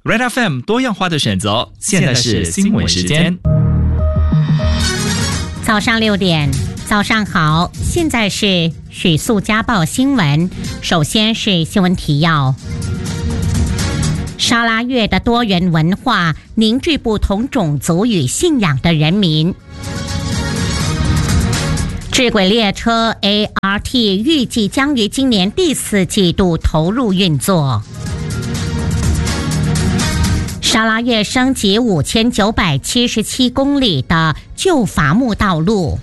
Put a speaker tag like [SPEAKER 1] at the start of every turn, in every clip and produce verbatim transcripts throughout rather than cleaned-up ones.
[SPEAKER 1] Red F M 多样化的选择，现在是新闻时间。
[SPEAKER 2] 早上六点，早上好，现在是许素家报新闻。首先是新闻提要。沙拉越的多元文化凝聚不同种族与信仰的人民。智轨列车 A R T 预计将于今年第四季度投入运作。沙拉越升级五千九百七十七公里的旧伐木道路。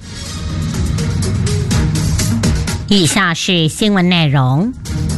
[SPEAKER 2] 以下是新闻内容。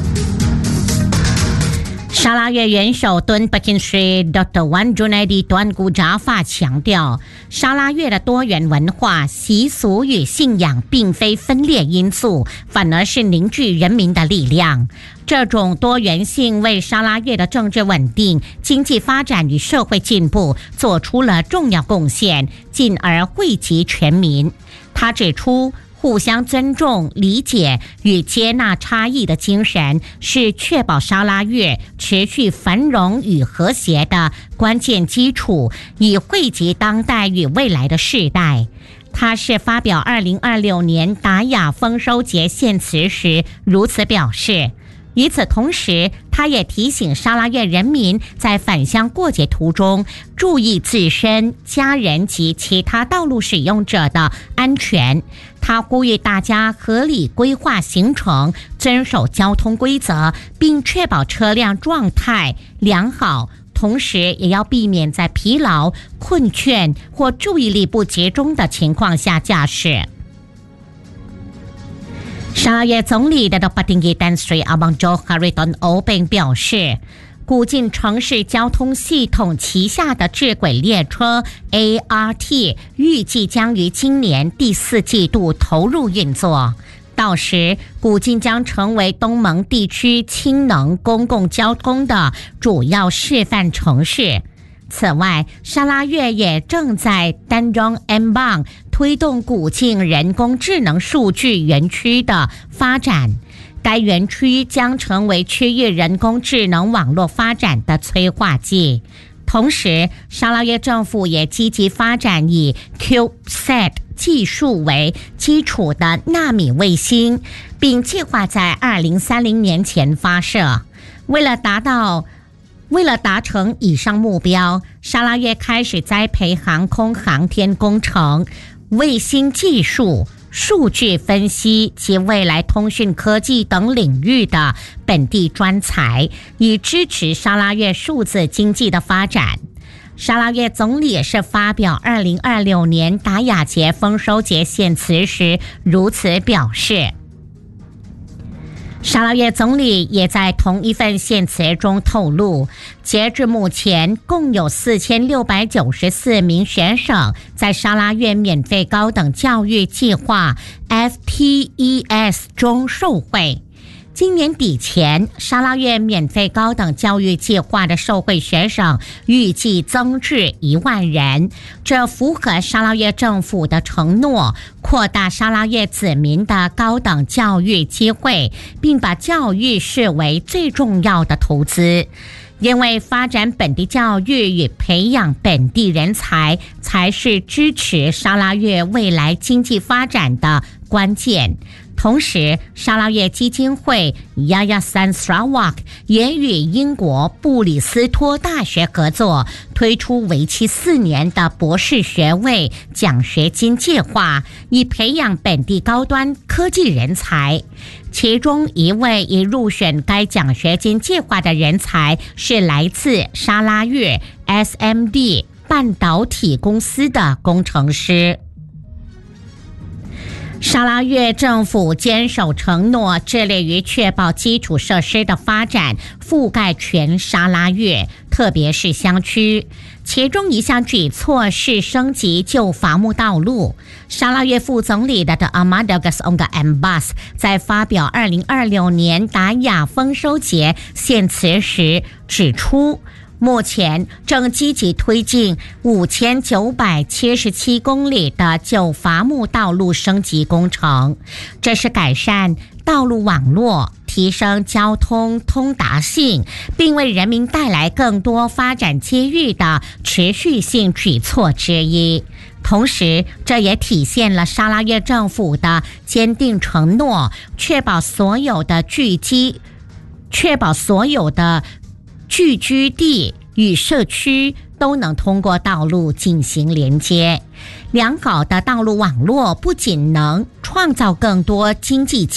[SPEAKER 2] 沙拉越元首敦北京市 Doctor Wan Junaidi Tuanku Jafar 强调，沙拉越的多元文化、习俗与信仰并非分裂因素，反而是凝聚人民的力量。这种多元性为沙拉越的政治稳定、经济发展与社会进步做出了重要贡献，进而惠及全民。他指出，互相尊重、理解与接纳差异的精神是确保沙拉越持续繁荣与和谐的关键基础，以惠及当代与未来的世代。他是发表二零二六年达雅丰收节献词时如此表示。与此同时，他也提醒沙拉越人民在返乡过节途中注意自身、家人及其他道路使用者的安全。他呼吁大家合理规划行程，遵守交通规则，并确保车辆状态良好，同时也要避免在疲劳、困倦或注意力不集中的情况下驾驶。沙拉越总理的 Bupati Tan Sri Abang Johari Tun Obeng 表示，古晋城市交通系统旗下的智轨列车 A R T 预计将于今年第四季度投入运作。到时，古晋将成为东盟地区氢能公共交通的主要示范城市。此外，沙拉越也正在丹中 M 邦推动古晋人工智能数据园区的发展。该园区将成为区域人工智能网络发展的催化剂。同时，沙拉越政府也积极发展以 CubeSat 技术为基础的纳米卫星，并计划在二零三零年前发射。为了达到为了达成以上目标，沙拉越开始栽培航空航天工程、卫星技术、数据分析及未来通讯科技等领域的本地专才，以支持沙拉越数字经济的发展。沙拉越总理也是发表二零二六年达雅节丰收节献词时如此表示。沙拉越总理也在同一份献词中透露，截至目前共有四千六百九十四名学生在沙拉越免费高等教育计划 F T E S 中受惠。今年底前，沙拉越免费高等教育计划的受惠学生预计增至一万人，这符合沙拉越政府的承诺，扩大沙拉越子民的高等教育机会，并把教育视为最重要的投资。因为发展本地教育与培养本地人才，才是支持沙拉越未来经济发展的关键。同时，沙拉越基金会 Yayasan Sarawak 也与英国布里斯托大学合作，推出为期四年的博士学位奖学金计划，以培养本地高端科技人才。其中一位已入选该奖学金计划的人才是来自沙拉越 S M D 半导体公司的工程师。沙拉越政府坚守承诺，致力于确保基础设施的发展覆盖全沙拉越，特别是乡区。其中一项举措是升级旧伐木道路。沙拉越副总理的 Ahmadagas Onga Ambas 在发表二零二六年达雅丰收节献词时指出，目前正积极推进五千九百七十七公里的旧伐木道路升级工程，这是改善道路网络、 提升交通通达性，并为人民带来更多发展机遇的持续性举措之一。同时，这也体现了沙拉越政府的坚定承诺，确保所有的聚集，确保所有的聚居地与社区都能通过道路进行连接。良好的道路网络不仅能创造更多经济